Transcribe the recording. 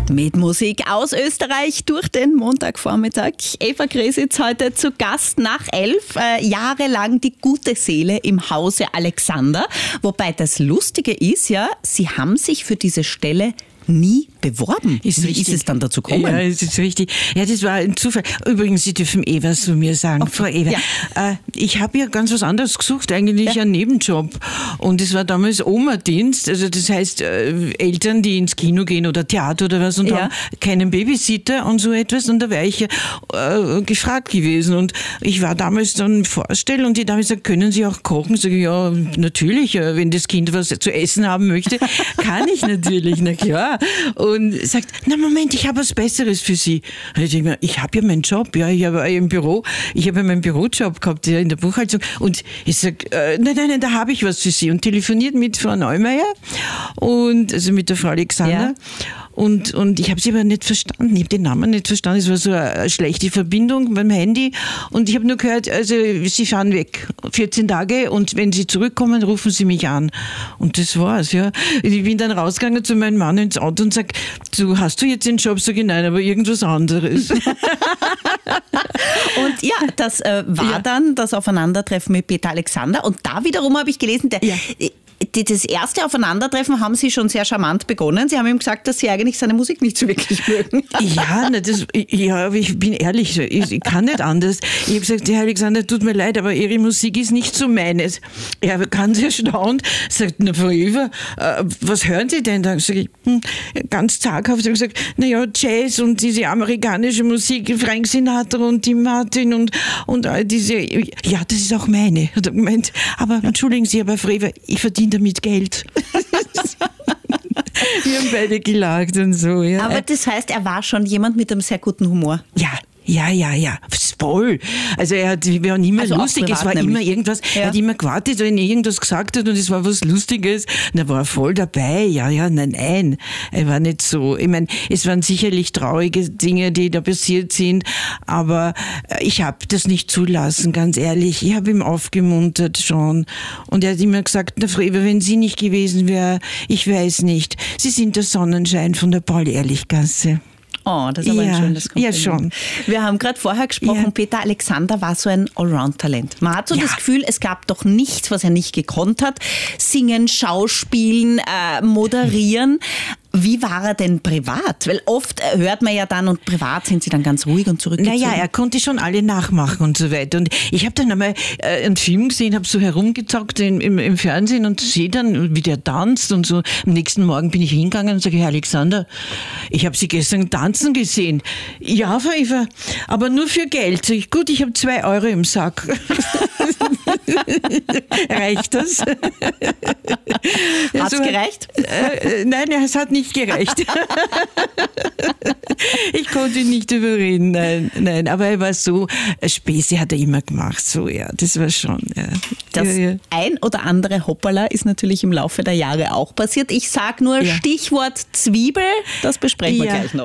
Mit Musik aus Österreich durch den Montagvormittag. Eva Kresitz heute zu Gast nach 11 jahrelang die gute Seele im Hause Alexander. Wobei das Lustige ist ja, Sie haben sich für diese Stelle nie beworben. Wie ist es dann dazu gekommen? Ja, das ist richtig. Ja, das war ein Zufall. Übrigens, Sie dürfen Eva zu mir sagen. Okay. Frau Eva, ja. Ich habe ja ganz was anderes gesucht, eigentlich einen Nebenjob. Und es war damals Oma-Dienst, also das heißt Eltern, die ins Kino gehen oder Theater oder was und haben keinen Babysitter und so etwas. Und da wäre ich gefragt gewesen. Und ich war damals dann vorstellen und die Dame sagt, können Sie auch kochen? Sag ich, ja, natürlich, wenn das Kind was zu essen haben möchte, kann ich natürlich, na klar. Und sagt, na Moment, ich habe was Besseres für Sie. Und ich denke mir, ich habe ja meinen Job, ja, ich habe im Büro, ich habe ja meinen Bürojob gehabt, ja, in der Buchhaltung. Und ich sage, nein, da habe ich was für Sie. Und telefoniert mit Frau Neumeier und also mit der Frau Alexander. Ja. Und ich habe sie aber nicht verstanden. Ich habe den Namen nicht verstanden. Es war so eine schlechte Verbindung beim Handy. Und ich habe nur gehört, also Sie fahren weg. 14 Tage und wenn Sie zurückkommen, rufen Sie mich an. Und das war's, ja. Ich bin dann rausgegangen zu meinem Mann ins Auto und sage, du, hast du jetzt den Job? Sag ich, nein, aber irgendwas anderes. Und ja, das war dann das Aufeinandertreffen mit Peter Alexander. Und da wiederum habe ich gelesen, das erste Aufeinandertreffen haben Sie schon sehr charmant begonnen. Sie haben ihm gesagt, dass Sie eigentlich seine Musik nicht so wirklich mögen. Ja, aber ich bin ehrlich, ich kann nicht anders. Ich habe gesagt, Herr Alexander, tut mir leid, aber Ihre Musik ist nicht so meines. Er war ganz erstaunt, sagt, na Frau Eva, was hören Sie denn? Da sage ich, ganz zaghaft, ich habe gesagt, naja, Jazz und diese amerikanische Musik, Frank Sinatra und Tim Martin und all diese, ja, das ist auch meine. Hat er gemeint, aber entschuldigen Sie, aber Frau Eva, ich verdiene damit Geld. Wir haben beide gelacht und so. Ja. Aber das heißt, er war schon jemand mit einem sehr guten Humor. Ja. Voll. Also wir waren immer lustig, es war immer irgendwas, er hat immer gewartet, wenn er irgendwas gesagt hat und es war was Lustiges, und er war voll dabei, nein, er war nicht so, ich meine, es waren sicherlich traurige Dinge, die da passiert sind, aber ich habe das nicht zulassen, ganz ehrlich, ich habe ihm aufgemuntert schon und er hat immer gesagt, na Frau Eva, wenn Sie nicht gewesen wäre, ich weiß nicht, Sie sind der Sonnenschein von der Paul-Ehrlich-Gasse. Oh, das ist aber ein schönes Kompliment. Ja, schon. Wir haben gerade vorher gesprochen, Peter Alexander war so ein Allround-Talent. Man hat so das Gefühl, es gab doch nichts, was er nicht gekonnt hat. Singen, Schauspielen, moderieren. Wie war er denn privat? Weil oft hört man ja dann und privat sind sie dann ganz ruhig und zurückgezogen. Naja, er konnte schon alle nachmachen und so weiter. Und ich habe dann einmal einen Film gesehen, habe so herumgezockt im Fernsehen und sehe dann, wie der tanzt und so. Am nächsten Morgen bin ich hingegangen und sage, Herr Alexander, ich habe Sie gestern tanzen gesehen. Ja, Frau Eva, aber nur für Geld. Sag ich, gut, ich habe 2 Euro im Sack. Reicht das? Hat's gereicht? Nein, es hat nicht gereicht. Ich konnte ihn nicht überreden, nein, aber er war so, Späße hat er immer gemacht, so, ja, das war schon, ja. Das ein oder andere Hoppala ist natürlich im Laufe der Jahre auch passiert. Ich sage nur Stichwort Zwiebel, das besprechen wir gleich noch.